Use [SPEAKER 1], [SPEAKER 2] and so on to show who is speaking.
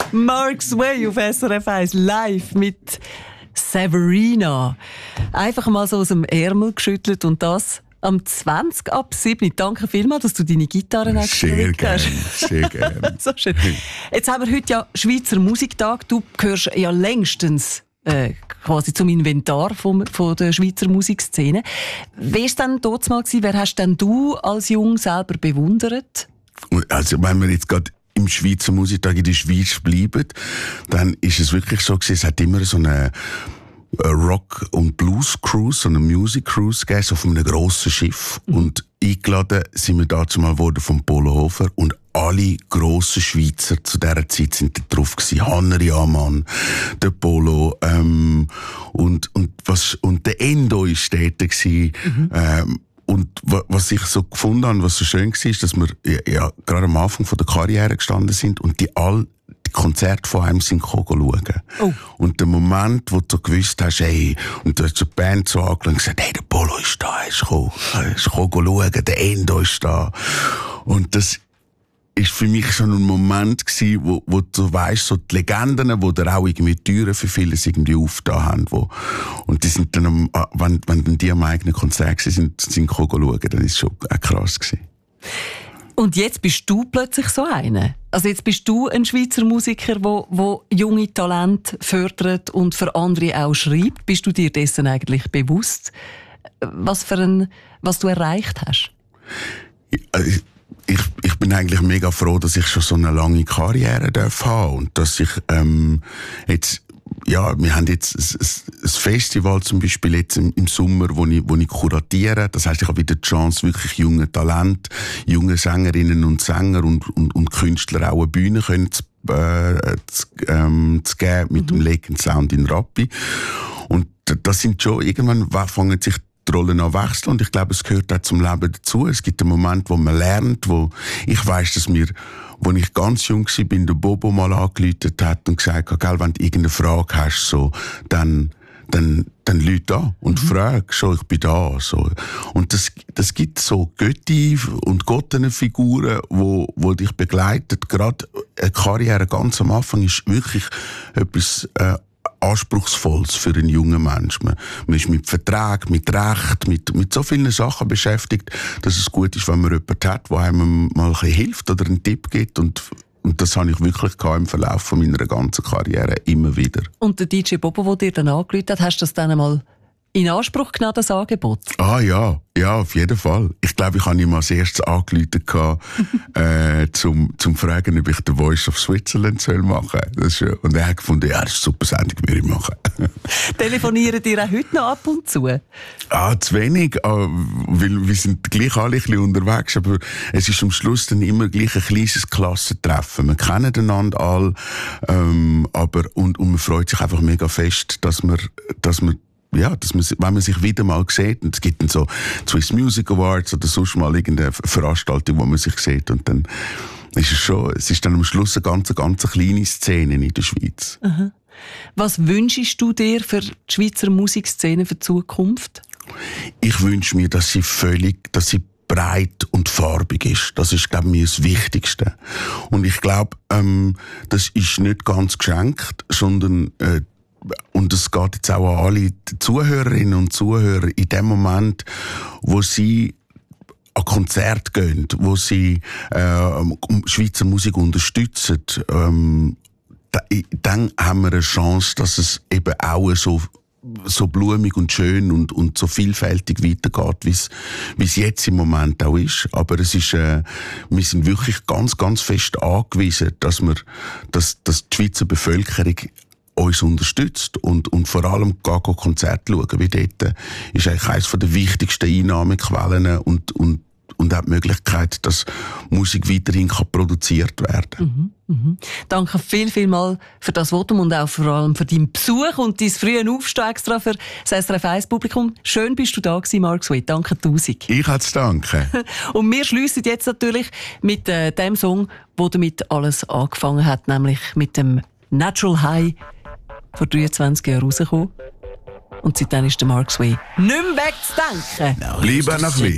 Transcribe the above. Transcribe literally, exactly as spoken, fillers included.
[SPEAKER 1] Mark Sway auf S R F eins live mit Severina. Einfach mal so aus dem Ärmel geschüttelt und das am zwanzig ab sieben. Danke vielmals, dass du deine Gitarre hast.
[SPEAKER 2] Sehr gerne, sehr gerne.
[SPEAKER 1] So schön. Jetzt haben wir heute ja Schweizer Musiktag. Du gehörst ja längstens äh, quasi zum Inventar vom, von der Schweizer Musikszene. Wie war es denn dort mal gewesen? Wer hast denn du als Jung selber bewundert?
[SPEAKER 2] Also wenn wir jetzt gerade im Schweizer Musiktag in der Schweiz bleiben, dann ist es wirklich so gewesen, es hat immer so eine Rock- und Blues-Cruise, so eine Music-Cruise gegeben, so auf einem grossen Schiff. Mhm. Und eingeladen sind wir dazu mal worden vom Polo Hofer und alle grossen Schweizer zu dieser Zeit sind da drauf gewesen. Hanner Amann, der Polo, ähm, und, und was, und der Endo ist dort gewesen. Mhm. Ähm, Und was ich so gefunden habe, was so schön war, ist, dass wir ja, ja gerade am Anfang von der Karriere gestanden sind und die all die Konzerte von einem sind schauen. Oh. Und der Moment, wo du gewusst hast, hey, und du hast die Band so angeschaut und gesagt, hey, der Polo ist da, er ist gekommen, er ist gekommen schauen, der Endo ist da. Und das ist für mich so ein Moment gewesen, wo, wo du weisst, so die Legenden, wo da auch irgendwie Türen für vieles irgendwie aufgetan haben, wo, und die sind dann, am, wenn, wenn dann die am eigenen Konzert sind, sind schauen, dann ist es schon auch krass gewesen.
[SPEAKER 1] Und jetzt bist du plötzlich so einer. Also jetzt bist du ein Schweizer Musiker, der wo junge Talente fördert und für andere auch schreibt. Bist du dir dessen eigentlich bewusst, was, für ein, was du erreicht hast?
[SPEAKER 2] Ich, ich, ich bin eigentlich mega froh, dass ich schon so eine lange Karriere darf haben und dass ich ähm, jetzt ja, wir haben jetzt ein Festival zum Beispiel jetzt im Sommer, wo ich, wo ich kuratiere. Das heisst, ich habe wieder die Chance, wirklich junge Talente, junge Sängerinnen und Sänger und, und, und Künstler auch eine Bühne können zu, äh, zu, ähm, zu geben mit mhm. dem Legend Sound in Rappi. Und das sind schon, irgendwann fangen sich die Rollen an wechseln und ich glaube, es gehört auch zum Leben dazu. Es gibt einen Moment, wo man lernt, wo ich weiss, dass mir, als ich ganz jung war, bin der Bobo mal angerufen hat und gesagt hat, wenn du irgendeine Frage hast, so, dann, dann, dann Leute an und mhm. frag, schon, ich bin da, so. Und das, das gibt so Götti und Gottenfiguren, wo, wo dich begleitet. Gerade eine Karriere ganz am Anfang ist wirklich etwas, äh, Anspruchsvolles für einen jungen Menschen. Man, man ist mit Verträgen, mit Recht, mit, mit so vielen Sachen beschäftigt, dass es gut ist, wenn man jemanden hat, der einem mal ein bisschen hilft oder einen Tipp gibt. Und, und das habe ich wirklich im Verlauf von meiner ganzen Karriere immer wieder.
[SPEAKER 1] Und der D J Bobo, der dir dann angerufen hat, hast du das dann einmal in Anspruch genommen, das Angebot?
[SPEAKER 2] Ah ja, ja, auf jeden Fall. Ich glaube, ich habe ihm als erstes angerufen, äh, zum, zum fragen, ob ich The Voice of Switzerland soll machen soll. Und er hat gefunden, ja, das ist eine super Sendung, würde ich machen.
[SPEAKER 1] Telefonieren dir auch heute noch ab und zu?
[SPEAKER 2] Ah, zu wenig, weil wir sind gleich alle ein bisschen unterwegs, aber es ist am Schluss dann immer gleich ein kleines Klassentreffen. Wir kennen einander alle, ähm, aber, und, und man freut sich einfach mega fest, dass man, dass man ja, dass man, wenn man sich wieder mal sieht, und es gibt dann so Swiss Music Awards oder sonst mal irgendeine Veranstaltung, wo man sich sieht, und dann ist es schon, es ist dann am Schluss eine ganz, ganz kleine Szene in der Schweiz.
[SPEAKER 1] Aha. Was wünschst du dir für die Schweizer Musikszene für die Zukunft?
[SPEAKER 2] Ich wünsche mir, dass sie völlig, dass sie breit und farbig ist. Das ist, glaube ich, mir das Wichtigste. Und ich glaube, ähm, das ist nicht ganz geschenkt, sondern äh, und es geht jetzt auch an alle Zuhörerinnen und Zuhörer in dem Moment, wo sie an Konzerte gehen, wo sie äh, Schweizer Musik unterstützen, ähm, da, dann haben wir eine Chance, dass es eben auch so so blumig und schön und, und so vielfältig weitergeht, wie es, wie es jetzt im Moment auch ist. Aber es ist, äh, wir sind wirklich ganz, ganz fest angewiesen, dass wir, dass, dass die Schweizer Bevölkerung uns unterstützt und, und vor allem gar kein Konzert schauen, wie dort ist eigentlich eines der wichtigsten Einnahmequellen und, und, und auch die Möglichkeit, dass Musik weiterhin kann produziert werden.
[SPEAKER 1] Mhm, mhm. Danke viel, viel mal für das Votum und auch vor allem für deinen Besuch und dein frühe Aufstehen extra für das S R F eins Publikum. Schön bist du da gewesen, Mark Sway. Danke tausend.
[SPEAKER 2] Ich hätte es danken.
[SPEAKER 1] Und wir schliessen jetzt natürlich mit äh, dem Song, der damit alles angefangen hat, nämlich mit dem Natural High, vor dreiundzwanzig Jahren rausgekommen. Und seitdem ist der Mark Sway nicht mehr wegzudenken.
[SPEAKER 2] Lieber nach Wien.